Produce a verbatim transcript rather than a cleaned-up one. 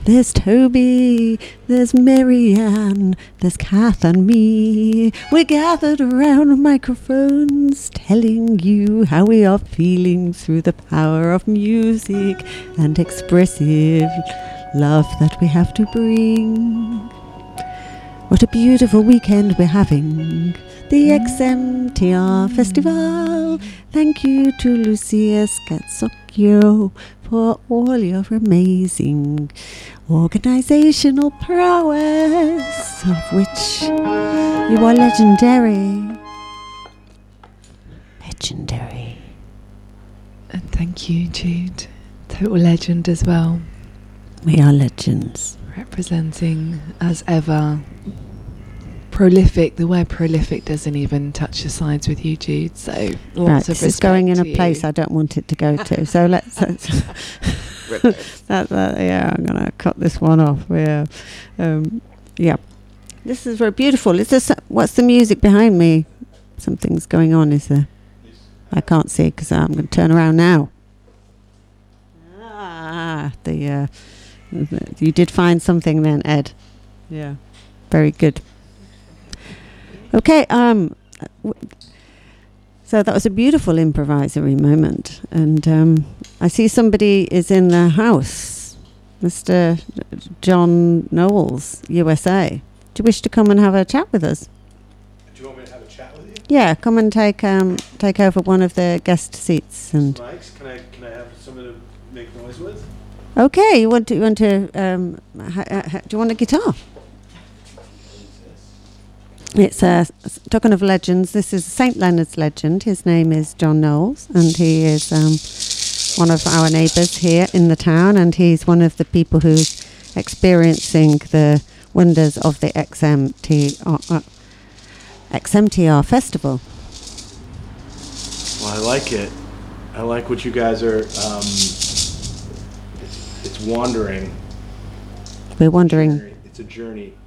There's Toby, there's Marianne, there's Kath and me. We're gathered around microphones, telling you how we are feeling through the power of music and expressive love that we have to bring. What a beautiful weekend we're having. The X M T R Festival. Thank you to Lucia Scazzocchio for all your amazing organizational prowess, of which you are legendary. Legendary. And thank you, Jude. Total legend as well. We are legends. Representing, as ever, prolific. The word prolific doesn't even touch the sides with you, Jude. So lots right, of this respect is going in to a you. place I don't want it to go to. So let's. let's that, that, yeah, I'm gonna cut this one off. Yeah, um, yeah. This is very beautiful. Is this? What's the music behind me? Something's going on. Is there? I can't see because I'm going to turn around now. Ah, the. Uh, you did find something then, Ed. Yeah, very good. Okay, um, w- so that was a beautiful improvisory moment, and um, I see somebody is in the house, Mister John Knowles, U S A. Do you wish to come and have a chat with us? Do you want me to have a chat with you? Yeah, come and take um, take over one of the guest seats. And Mics? Can I can I have someone to make noise with? okay, you want to you want to um, ha- ha- do you want a guitar? It's uh, s- talking of legends. This is Saint Leonard's legend. His name is John Knowles, and he is um, one of our neighbours here in the town. And he's one of the people who's experiencing the wonders of the X M T R, uh, X M T R festival. Well, I like it. I like what you guys are. Um, it's, it's wandering. We're wondering. Journey. It's a journey.